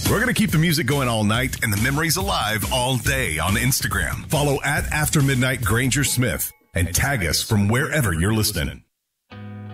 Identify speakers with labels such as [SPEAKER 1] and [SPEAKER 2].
[SPEAKER 1] We're going to keep the music going all night and the memories alive all day on Instagram. Follow at After Midnight Granger Smith and tag us from wherever you're listening.